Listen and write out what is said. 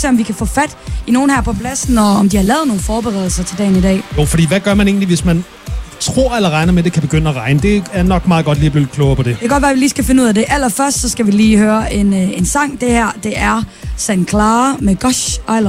se, om vi kan få fat i nogen her på pladsen, og om de har lavet nogle forberedelser til dagen i dag. Jo, fordi hvad gør man egentlig, hvis man tror eller regner med, at det kan begynde at regne? Det er nok meget godt lige at blive klogere på det. Det kan godt være, at vi lige skal finde ud af det. Allerførst så skal vi lige høre en sang. Det her, det er San Clara med Gosh, I Love